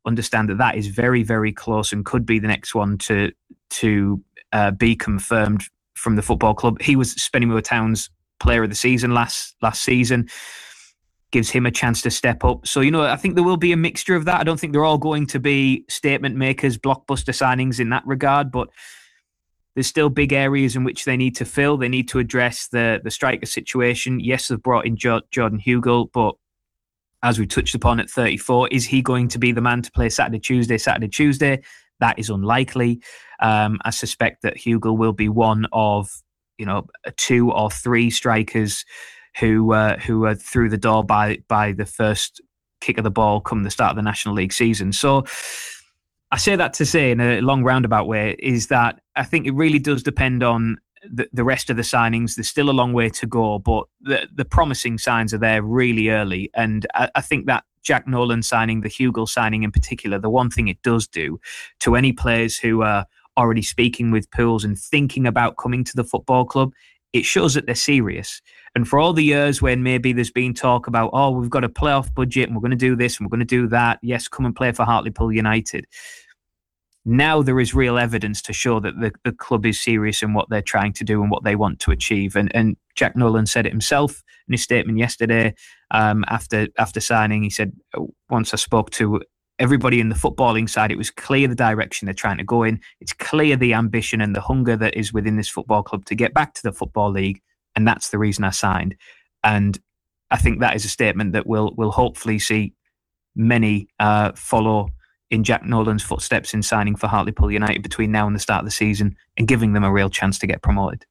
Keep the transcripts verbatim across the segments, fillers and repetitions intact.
understand that that is very, very close and could be the next one to to uh, be confirmed from the football club. He was Spennymoor Town's player of the season last last season. Gives him a chance to step up. So, you know, I think there will be a mixture of that. I don't think they're all going to be statement makers, blockbuster signings in that regard, but there's still big areas in which they need to fill. They need to address the the striker situation. Yes, they've brought in jo- Jordan Hugill, but as we touched upon at thirty-four, is he going to be the man to play Saturday, Tuesday, Saturday, Tuesday? That is unlikely. Um, I suspect that Hugill will be one of, you know, two or three strikers who uh, who are through the door by by the first kick of the ball come the start of the National League season. So I say that to say, in a long roundabout way, is that I think it really does depend on the, the rest of the signings. There's still a long way to go, but the, the promising signs are there really early. And I, I think that Jack Nolan signing, the Hugill signing in particular, the one thing it does do to any players who are already speaking with Pools and thinking about coming to the football club, it shows that they're serious. And for all the years when maybe there's been talk about, oh, we've got a playoff budget and we're going to do this and we're going to do that. Yes, come and play for Hartlepool United. Now there is real evidence to show that the, the club is serious in what they're trying to do and what they want to achieve. And, and Jack Nolan said it himself in his statement yesterday um, after after signing. He said, once I spoke to everybody in the footballing side, it was clear the direction they're trying to go in. It's clear the ambition and the hunger that is within this football club to get back to the Football League. And that's the reason I signed. And I think that is a statement that will will hopefully see many uh, follow in Jack Nolan's footsteps in signing for Hartlepool United between now and the start of the season and giving them a real chance to get promoted.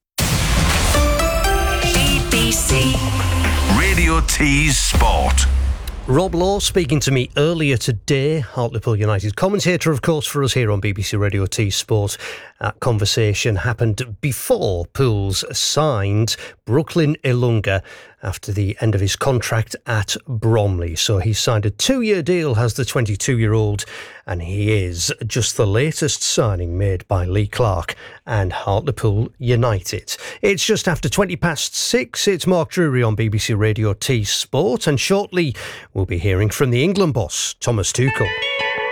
B B C Radio T's Sport. Rob Law speaking to me earlier today, Hartlepool United commentator, of course, for us here on B B C Radio T Sport. That conversation happened before Pools signed Brooklyn Ilunga after the end of his contract at Bromley. So he signed a two-year deal, has the twenty-two-year-old, and he is just the latest signing made by Lee Clark and Hartlepool United. It's just after twenty past six. It's Mark Drury on B B C Radio T Sport, and shortly we'll be hearing from the England boss, Thomas Tuchel.